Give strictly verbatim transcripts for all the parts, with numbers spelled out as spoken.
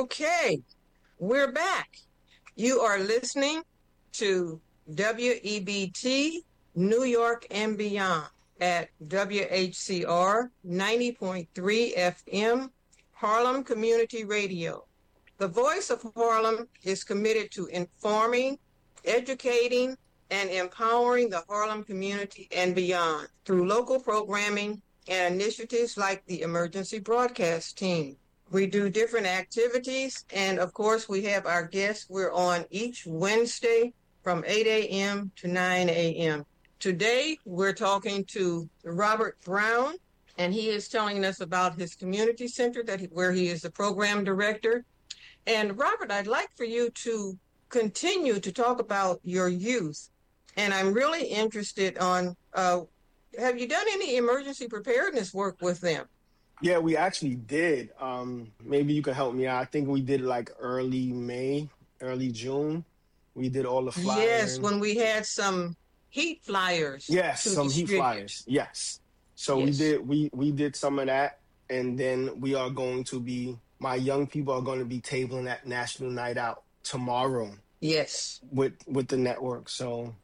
Okay, we're back. You are listening to W E B T New York and Beyond at W H C R ninety point three F M, Harlem Community Radio. The Voice of Harlem is committed to informing, educating, and empowering the Harlem community and beyond through local programming and initiatives like the Emergency Broadcast Team. We do different activities, and of course, we have our guests. We're on each Wednesday from eight a.m. to nine a.m. Today, we're talking to Robert Brown, and he is telling us about his community center that he, where he is the program director. And Robert, I'd like for you to continue to talk about your youth, and I'm really interested on, uh, have you done any emergency preparedness work with them? Yeah, we actually did. Um, maybe you can help me out. I think we did like early May, early June. We did all the flyers. Yes, when we had some heat flyers. Yes, some distribute. heat flyers. Yes. So Yes. we did we we did some of that, and then we are going to be my young people are going to be tabling at National Night Out tomorrow. Yes. With with the network. So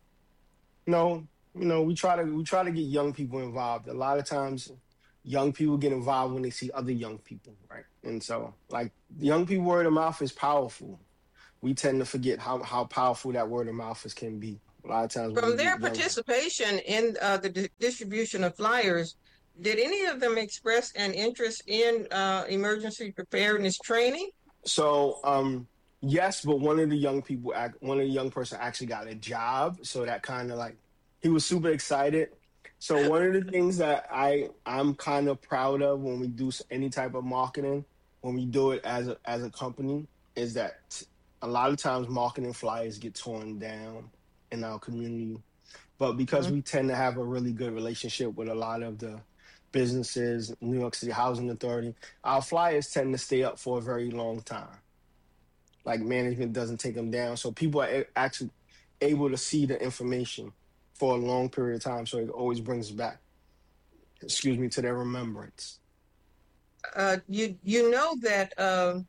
no, you know, we try to we try to get young people involved. A lot of times young people get involved when they see other young people, right? And so, like, young people word of mouth is powerful. We tend to forget how, how powerful that word of mouth is, can be. A lot of times, From their participation in uh, the di- distribution of flyers, did any of them express an interest in uh, emergency preparedness training? So, um, yes, but one of the young people, act, one of the young person actually got a job, so that kind of like he was super excited. So one of the things that I I'm kind of proud of when we do any type of marketing, when we do it as a as a company, is that a lot of times marketing flyers get torn down in our community, but because mm-hmm. we tend to have a really good relationship with a lot of the businesses, New York City Housing Authority, our flyers tend to stay up for a very long time. Like, management doesn't take them down, so people are actually able to see the information for a long period of time, so it always brings back, excuse me, to their remembrance. Uh, you you know that uh,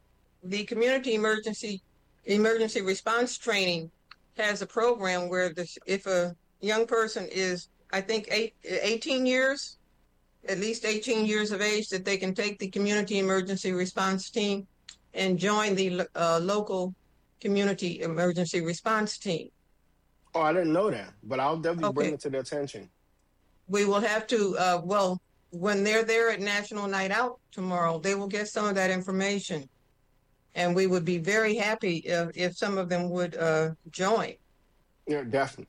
the community emergency emergency response training has a program where this, if a young person is, I think, eight, eighteen years, at least eighteen years of age, that they can take the community emergency response team and join the uh, local community emergency response team. Oh, I didn't know that, but I'll definitely Okay. bring it to their attention. We will have to, uh, well, when they're there at National Night Out tomorrow, they will get some of that information. And we would be very happy if, if some of them would uh, join. Yeah, definitely.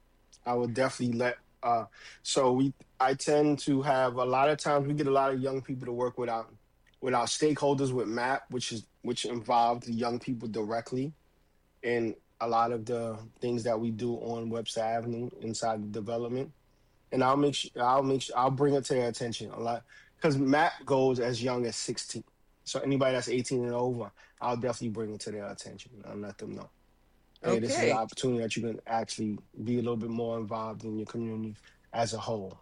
I would definitely let, uh, so we, I tend to have, a lot of times we get a lot of young people to work with our, with our stakeholders with M A P, which is, which involves the young people directly. And a lot of the things that we do on Webster Avenue inside the development, and I'll make sure I'll make sure I'll bring it to their attention a lot, because M A P goes as young as sixteen. So anybody that's eighteen and over, I'll definitely bring it to their attention and let them know. Hey, Okay. this is an opportunity that you can actually be a little bit more involved in your community as a whole.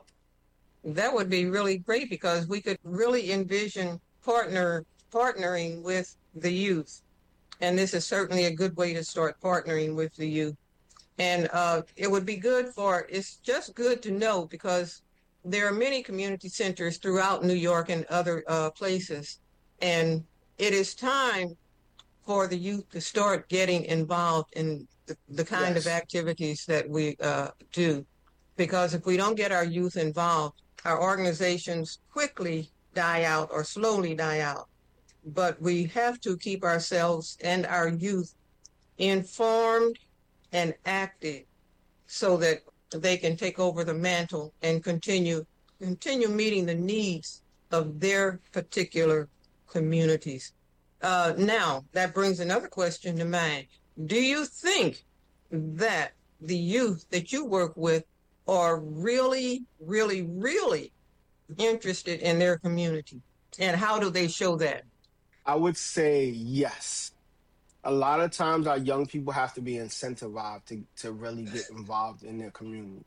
That would be really great, because we could really envision partner partnering with the youth. And this is certainly a good way to start partnering with the youth. And uh, it would be good for, it's just good to know, because there are many community centers throughout New York and other uh, places. And it is time for the youth to start getting involved in the, the kind Yes. of activities that we uh, do. Because if we don't get our youth involved, our organizations quickly die out or slowly die out. But we have to keep ourselves and our youth informed and active so that they can take over the mantle and continue continue meeting the needs of their particular communities. Uh, now, that brings another question to mind. Do you think that the youth that you work with are really, really, really interested in their community? And how do they show that? I would say yes. A lot of times our young people have to be incentivized to, to really get involved in their community.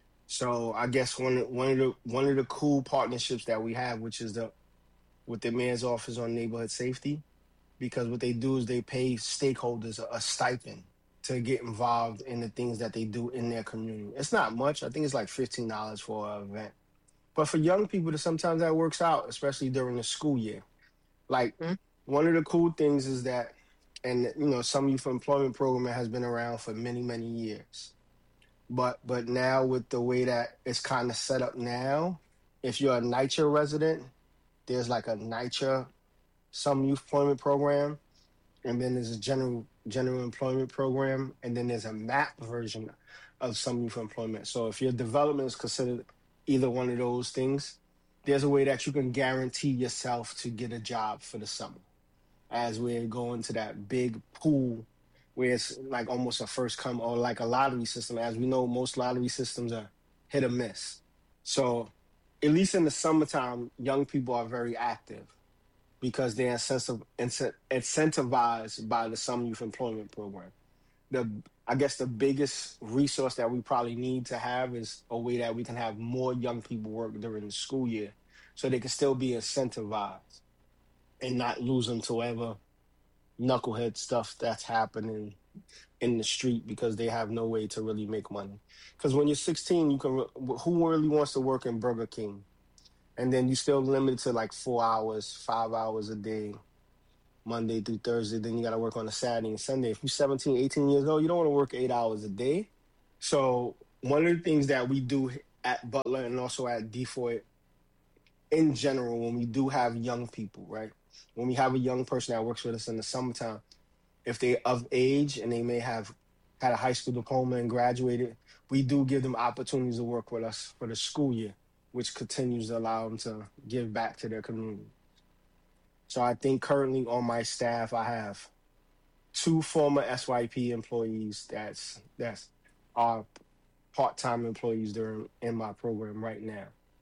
So I guess one one of the one of the cool partnerships that we have, which is the with the mayor's office on neighborhood safety, because what they do is they pay stakeholders a, a stipend to get involved in the things that they do in their community. It's not much. I think it's like fifteen dollars for an event. But for young people, sometimes that works out, especially during the school year. Like, Mm-hmm. one of the cool things is that, and you know, some youth employment program has been around for many, many years. But but now with the way that it's kind of set up now, if you're a NYCHA resident, there's like a NYCHA some youth employment program, and then there's a general general employment program, and then there's a MAP version of some youth employment. So if your development is considered either one of those things, there's a way that you can guarantee yourself to get a job for the summer, as we go into that big pool where it's like almost a first come, or like a lottery system. As we know, most lottery systems are hit or miss. So at least in the summertime, young people are very active because they're incentiv- incent- incentivized by the Summer Youth Employment Program. The I guess the biggest resource that we probably need to have is a way that we can have more young people work during the school year so they can still be incentivized and not lose them to whatever knucklehead stuff that's happening in the street because they have no way to really make money. Because when you're sixteen, you can re- who really wants to work in Burger King? And then you still limited to like four hours, five hours a day, Monday through Thursday. Then you got to work on a Saturday and Sunday. If you're seventeen, eighteen years old, you don't want to work eight hours a day. So one of the things that we do at Butler and also at Detroit in general, when we do have young people, right? When we have a young person that works with us in the summertime, if they're of age and they may have had a high school diploma and graduated, we do give them opportunities to work with us for the school year, which continues to allow them to give back to their community. So I think currently on my staff, I have two former S Y P employees that's that's are part-time employees during in my program right now.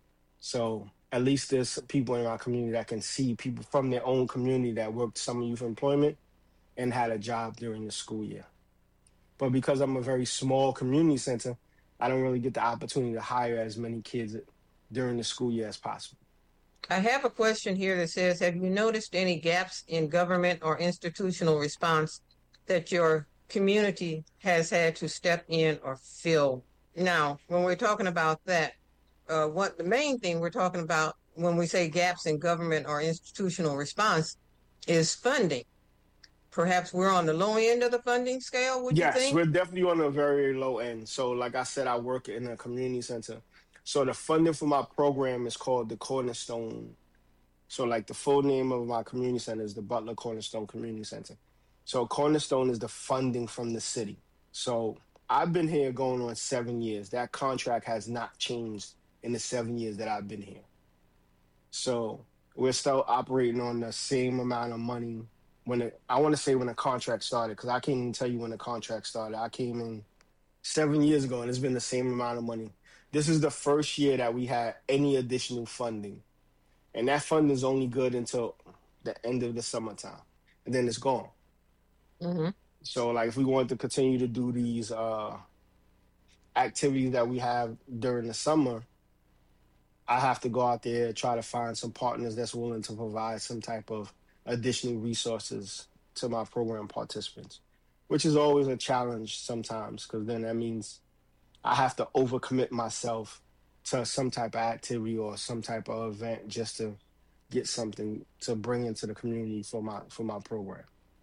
So at least there's people in our community that can see people from their own community that worked summer youth employment and had a job during the school year. But because I'm a very small community center, I don't really get the opportunity to hire as many kids during the school year as possible. I have a question here that says, have you noticed any gaps in government or institutional response that your community has had to step in or fill? Now, when we're talking about that, uh, what the main thing we're talking about when we say gaps in government or institutional response is funding. Perhaps we're on the low end of the funding scale, would yes, you think? Yes, we're definitely on the very low end. So like I said, I work in a community center. So the funding for my program is called the Cornerstone. So like the full name of my community center is the Butler Cornerstone Community Center. So Cornerstone is the funding from the city. So I've been here going on seven years. That contract has not changed in the seven years that I've been here. So we're still operating on the same amount of money when it, I want to say when the contract started, because I can't even tell you when the contract started. I came in seven years ago and it's been the same amount of money. This is the first year that we had any additional funding. And that funding is only good until the end of the summertime. And then it's gone. Mm-hmm. So like if we want to continue to do these uh, activities that we have during the summer, I have to go out there and try to find some partners that's willing to provide some type of additional resources to my program participants, which is always a challenge sometimes, because then that means I have to overcommit myself to some type of activity or some type of event just to get something to bring into the community for my for my program.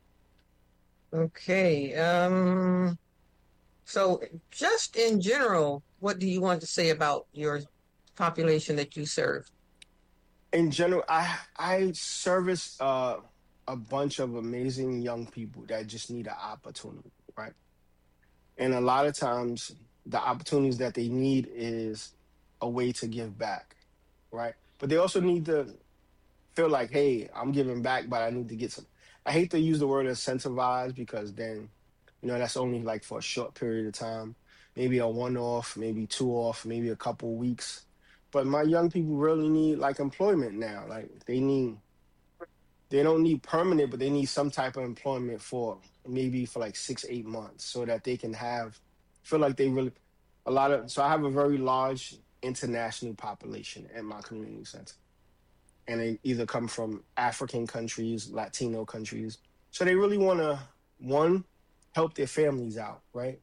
Okay. Um, so just in general, what do you want to say about your population that you serve? In general, I I service uh, a bunch of amazing young people that just need an opportunity, right? And a lot of times, the opportunities that they need is a way to give back, right? But they also need to feel like, hey, I'm giving back, but I need to get some. I hate to use the word incentivize because then, you know, that's only like for a short period of time, maybe a one-off, maybe two off, maybe a couple of weeks. But my young people really need like employment now. Like they need, they don't need permanent, but they need some type of employment for maybe for like six, eight months so that they can have, feel like they really, a lot of, so I have a very large international population at my community center. and they either come from African countries, Latino countries. So they really want to, one, help their families out, right?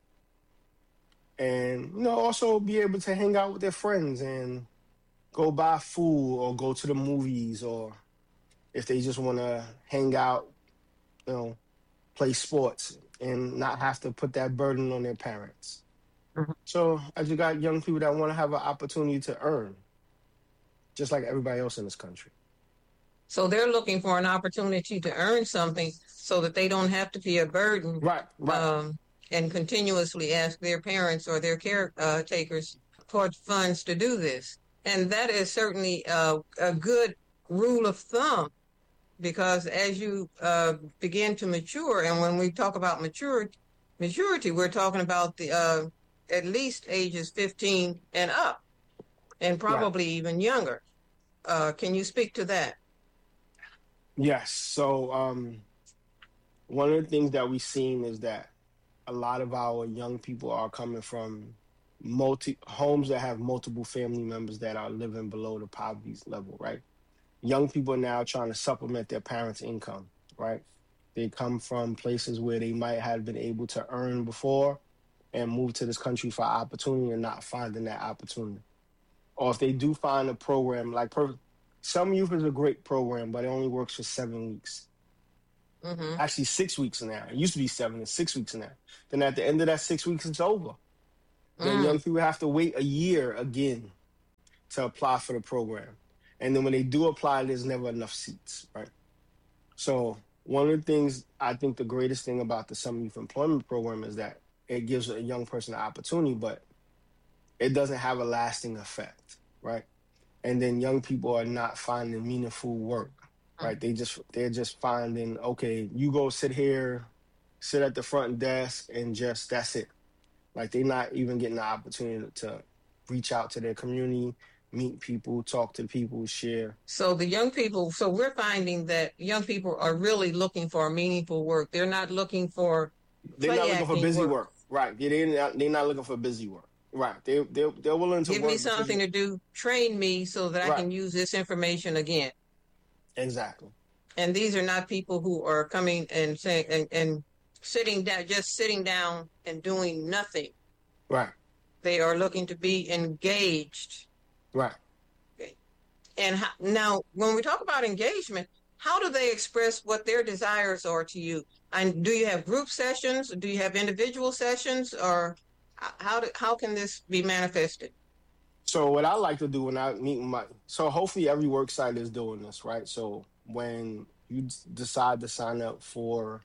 And, you know, also be able to hang out with their friends and go buy food or go to the movies, or if they just want to hang out, you know, play sports and not have to put that burden on their parents. Mhm. So I just got young people that want to have an opportunity to earn, just like everybody else in this country. So they're looking for an opportunity to earn something so that they don't have to be a burden. Right, right. Um, and continuously ask their parents or their caretakers for funds to do this. And that is certainly uh, a good rule of thumb, because as you uh, begin to mature, and when we talk about maturity, maturity, we're talking about the uh, at least ages fifteen and up, and probably right. even younger. Uh, can you speak to that? Yes. So um, one of the things that we've seen is that a lot of our young people are coming from multi homes that have multiple family members that are living below the poverty level, right? Young people are now trying to supplement their parents' income, right? They come from places where they might have been able to earn before and move to this country for opportunity and not finding that opportunity. Or if they do find a program, like per, Some Youth is a great program, but it only works for seven weeks. Mm-hmm. Actually, six weeks now. It used to be seven, it's six weeks now. Then at the end of that six weeks, it's over. Then Mm. young people have to wait a year again to apply for the program. And then when they do apply, there's never enough seats, right? So one of the things, I think the greatest thing about the Summer Youth Employment Program is that it gives a young person an opportunity, but it doesn't have a lasting effect, right? And then young people are not finding meaningful work, right? They just, they're just finding, okay, you go sit here, sit at the front desk, and just, that's it. Like, they're not even getting the opportunity to reach out to their community, meet people, talk to people, share. So the young people, so we're finding that young people are really looking for meaningful work. They're not looking for They're not looking for busy work. work. Right. They're not, they're not looking for busy work. Right. They, they're, they're willing to Give work. me something to do, train me so that Right. I can use this information again. Exactly. And these are not people who are coming and saying, and, and sitting down, just sitting down and doing nothing. Right. They are looking to be engaged. Right. Okay. And how, now, when we talk about engagement, how do they express what their desires are to you? And do you have group sessions? Do you have individual sessions? Or how do, how can this be manifested? So what I like to do when I meet my, so hopefully every work site is doing this, right? So when you decide to sign up for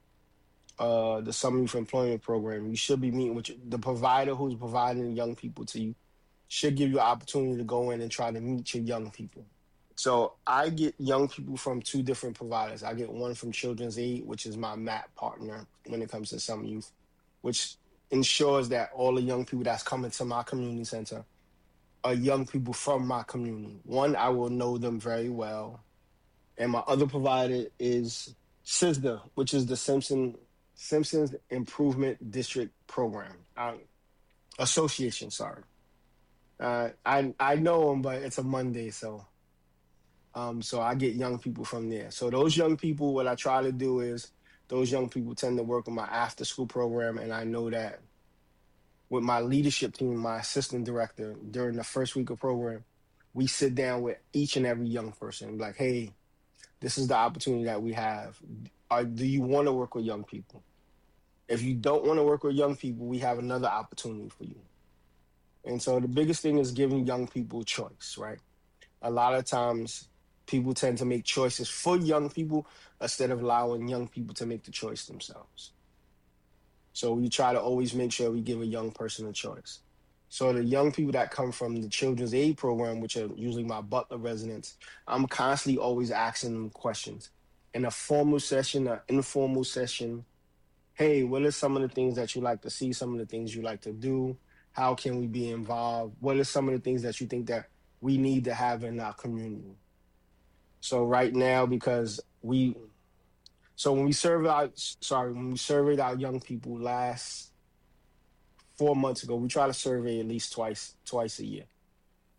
uh, the Summer Youth Employment Program, you should be meeting with the provider who's providing young people to you, should give you an opportunity to go in and try to meet your young people. So I get young people from two different providers. I get one from Children's Aid, which is my M A P partner when it comes to Summer Youth, which ensures that all the young people that's coming to my community center are young people from my community. One, I will know them very well. And my other provider is S I S D A, which is the Simpson Simpsons Improvement District Program. Uh, Association, sorry. Uh, I I know them, but it's a Monday, so um, so I get young people from there. So those young people, what I try to do is, those young people tend to work on my after-school program, and I know that with my leadership team, my assistant director, during the first week of program, we sit down with each and every young person, like, hey, this is the opportunity that we have. Or do you want to work with young people? If you don't want to work with young people, we have another opportunity for you. And so the biggest thing is giving young people choice, right? A lot of times people tend to make choices for young people instead of allowing young people to make the choice themselves. So we try to always make sure we give a young person a choice. So the young people that come from the Children's Aid Program, which are usually my Butler residents, I'm constantly always asking them questions. In a formal session, an informal session, hey, what are some of the things that you like to see, some of the things you like to do? How can we be involved? What are some of the things that you think that we need to have in our community? So right now, because we, so when we surveyed out, sorry, when we surveyed our young people last four months ago, we try to survey at least twice, twice a year.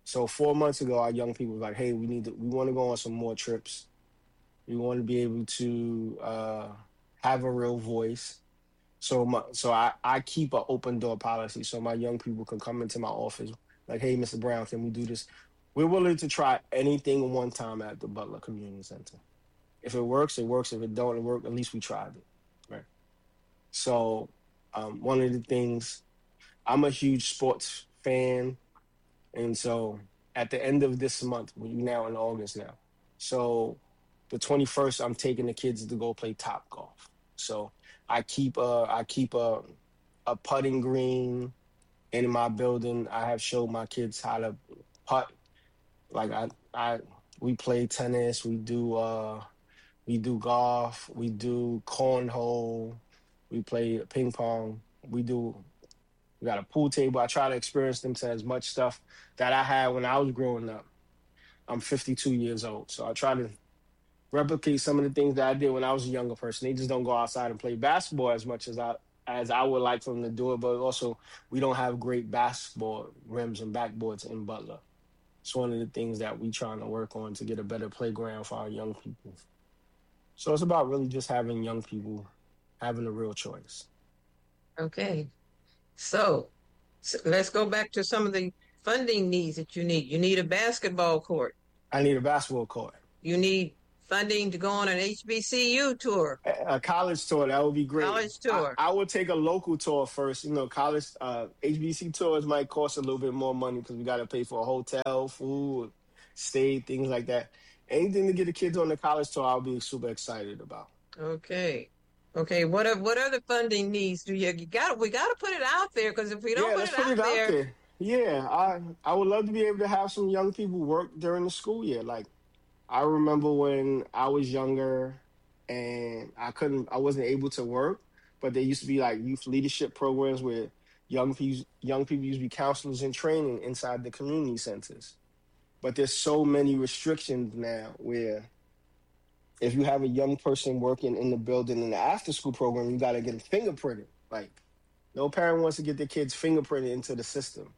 So four months ago, our young people was like, "Hey, we need to, we want to go on some more trips. We want to be able to uh, have a real voice." So my, so I, I keep an open door policy so my young people can come into my office like, "Hey, mister Brown, can we do this?" We're willing to try anything one time at the Butler Community Center. If it works, it works. If it don't it work, at least we tried it, right? So um, one of the things, I'm a huge sports fan, and so at the end of this month, we're now in August now. So the twenty-first, I'm taking the kids to go play Top Golf. So I keep a I keep a a putting green in my building. I have showed my kids how to putt. Like I I we play tennis. We do uh we do golf. We do cornhole. We play ping pong. We do. We got a pool table. I try to experience them to as much stuff that I had when I was growing up. I'm fifty-two years old, so I try to replicate some of the things that I did when I was a younger person. They just don't go outside and play basketball as much as I as I would like for them to do it. But also, we don't have great basketball rims and backboards in Butler. It's one of the things that we trying to work on to get a better playground for our young people. So it's about really just having young people having a real choice. Okay. So, so let's go back to some of the funding needs that you need. You need a basketball court. I need a basketball court. You need funding to go on an H B C U tour. A, a college tour, that would be great. College tour. I, I would take a local tour first. You know, college, uh, H B C tours might cost a little bit more money because we got to pay for a hotel, food, stay, things like that. Anything to get the kids on the college tour, I'll be super excited about. Okay. Okay, what are what other funding needs do you, you got? We got to put it out there because if we don't yeah, put, let's it, put out it there, out there, yeah, I I would love to be able to have some young people work during the school year. Like I remember when I was younger and I couldn't, I wasn't able to work, but there used to be like youth leadership programs where young people young people used to be counselors in training inside the community centers. But there's so many restrictions now where if you have a young person working in the building in the after school program, you got to get them fingerprinted. Like, no parent wants to get their kids fingerprinted into the system.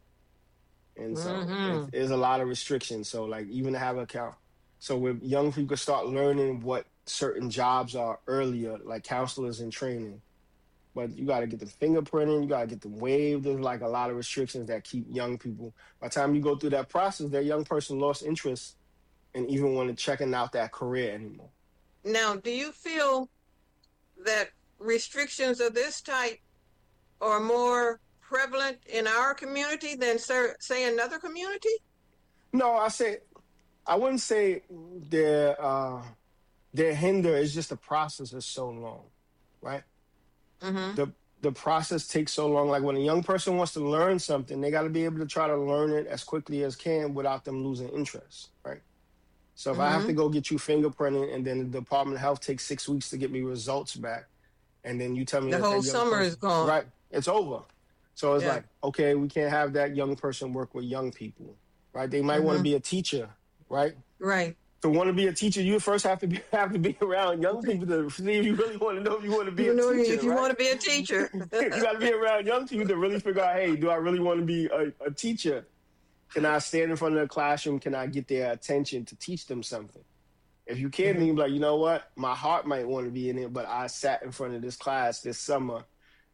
And so Mhm. it- there's a lot of restrictions. So, like, even to have an account. So, where young people start learning what certain jobs are earlier, like counselors in training. But you got to get them fingerprinting. You got to get them waived. There's, like, a lot of restrictions that keep young people. By the time you go through that process, that young person lost interest and even want to checking out that career anymore. Now, do you feel that restrictions of this type are more prevalent in our community than, sir, say, another community? No, I say, I wouldn't say their uh, their hinder. It's just the process is so long, right? Mm-hmm. The the process takes so long. Like when a young person wants to learn something, they got to be able to try to learn it as quickly as can without them losing interest, right? So if I have Mhm. to go get you fingerprinted and then the Department of Health takes six weeks to get me results back, and then you tell me The that that whole young summer person- is gone. right? It's over. So it's Yeah. like, okay, we can't have that young person work with young people, right? They might want to Mhm. be a teacher, right? Right. To want to be a teacher, you first have to be have to be around young people to see if you really want to know if you want to be You a know, teacher. if you right? want to be a teacher. you got to be around young people to really figure out, hey, do I really want to be a, a teacher? Can I stand in front of the classroom? Can I get their attention to teach them something? If you can't, then you be like, you know what? My heart might want to be in it, but I sat in front of this class this summer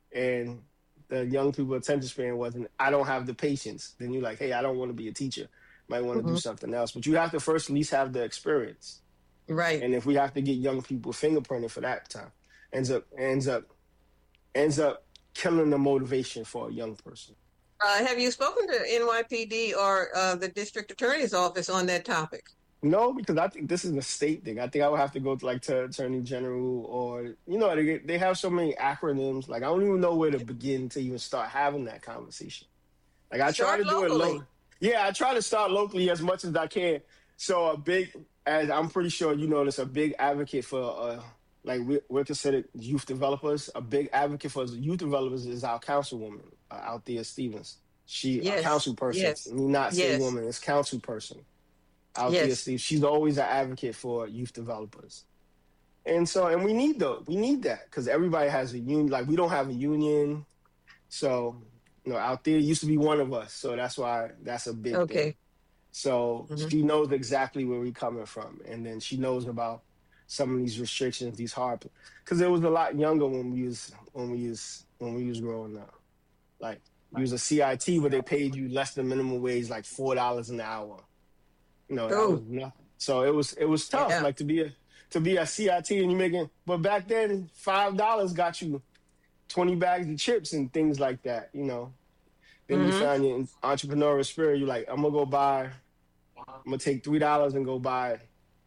and the young people attention span wasn't, I don't have the patience. Then you're like, hey, I don't want to be a teacher. Might want to do Mhm. something else. But you have to first at least have the experience. Right. And if we have to get young people fingerprinted for that time, ends up ends up ends up killing the motivation for a young person. Uh, have you spoken to N Y P D or uh, the district attorney's office on that topic? No, because I think this is a state thing. I think I would have to go to like to Attorney General or you know they they have so many acronyms. Like I don't even know where to begin to even start having that conversation. Like I Start try to do it locally. lo- Yeah, I try to start locally as much as I can. So a big, as I'm pretty sure you know, this a big advocate for uh like we, we're considered youth developers. A big advocate for youth developers is our councilwoman uh, Althea Stevens. She Yes, a council person. yes, Me not say yes. woman, it's council person. Althea Yes. Stevens. She's always an advocate for youth developers. And so, and we need though, we need that because everybody has a union. Like we don't have a union, so you know, Althea used to be one of us. So that's why that's a big Okay. thing. So Mhm. she knows exactly where we're coming from. And then she knows about some of these restrictions, these hard, because it was a lot younger when we was when we was when we was growing up. Like you was a C I T, but they paid you less than minimum wage, like four dollars an hour. You know, that was Oh, nothing. So it was it was tough, yeah. like to be a to be a C I T and you making. But back then, five dollars got you twenty bags of chips and things like that. You know, then you hmm found your entrepreneurial spirit. You're like, I'm gonna go buy. I'm gonna take three dollars and go buy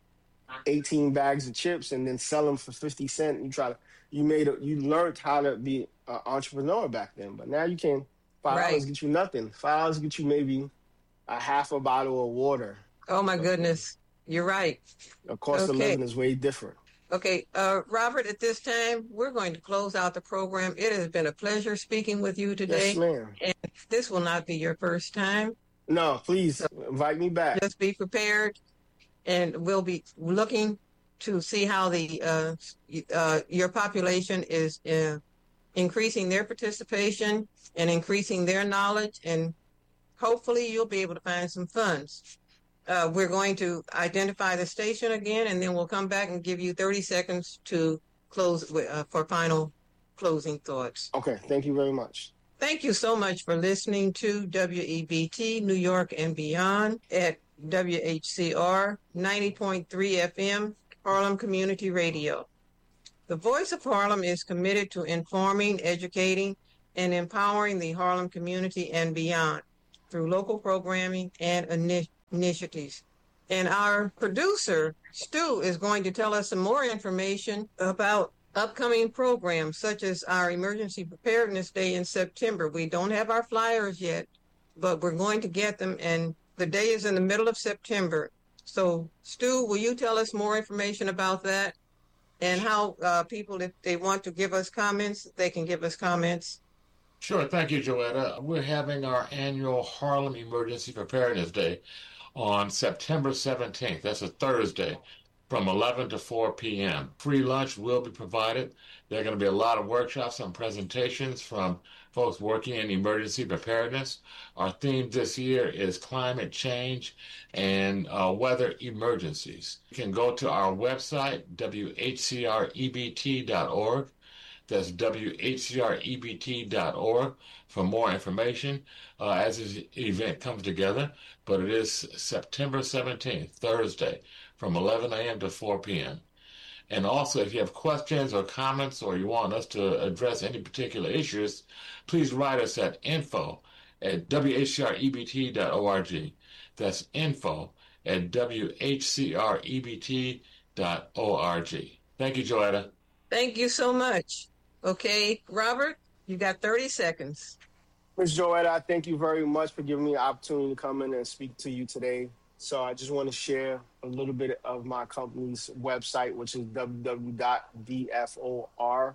eighteen bags of chips and then sell them for fifty cent. You try to you made a, you learned how to be an entrepreneur back then, but now you can't. Five dollars Right. get you nothing. Five dollars get you maybe a half a bottle of water. Oh, my goodness. You're right. The cost of Okay. living is way different. Okay. Uh, Robert, at this time, we're going to close out the program. It has been a pleasure speaking with you Yes, today. ma'am. And this will not be your first time. No, please invite me back. Just be prepared. And we'll be looking to see how the uh, uh, your population is uh, increasing their participation and increasing their knowledge. And hopefully you'll be able to find some funds. Uh, we're going to identify the station again, and then we'll come back and give you thirty seconds to close uh, for final closing thoughts. Okay, thank you very much. Thank you so much for listening to W E B T New York and Beyond at W H C R ninety point three F M, Harlem Community Radio. The Voice of Harlem is committed to informing, educating, and empowering the Harlem community and beyond through local programming and initiatives. initiatives. And our producer, Stu, is going to tell us some more information about upcoming programs, such as our Emergency Preparedness Day in September. We don't have our flyers yet, but we're going to get them, and the day is in the middle of September. So, Stu, will you tell us more information about that and how uh, people, if they want to give us comments, they can give us comments? Sure. Thank you, Joetta. We're having our annual Harlem Emergency Preparedness Day on September seventeenth. That's a Thursday from eleven to four p.m. Free lunch will be provided. There are going to be a lot of workshops and presentations from folks working in emergency preparedness. Our theme this year is climate change and uh, weather emergencies. You can go to our website, W H C R E B T dot org. That's W H C R E B T dot org for more information uh, as this event comes together. But it is September seventeenth, Thursday, from eleven a.m. to four p.m. And also, if you have questions or comments or you want us to address any particular issues, please write us at info at W H C R E B T dot org. That's info at W H C R E B T dot org. Thank you, Joetta. Thank you so much. Okay, Robert, you got thirty seconds. Miz Joetta, I thank you very much for giving me the opportunity to come in and speak to you today. So I just want to share a little bit of my company's website, which is w w w dot d f o r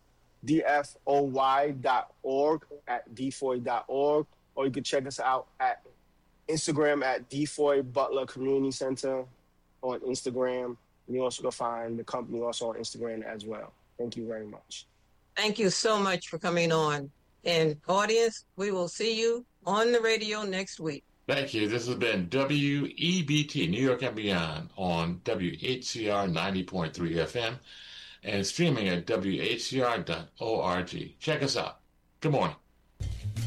d f o y dot org at d f o y dot org, or you can check us out at Instagram at D F O Y Butler Community Center on Instagram. And you also can find the company also on Instagram as well. Thank you very much. Thank you so much for coming on. And audience, we will see you on the radio next week. Thank you. This has been W E B T, New York and Beyond, on W H C R ninety point three F M and streaming at W H C R dot org. Check us out. Good morning.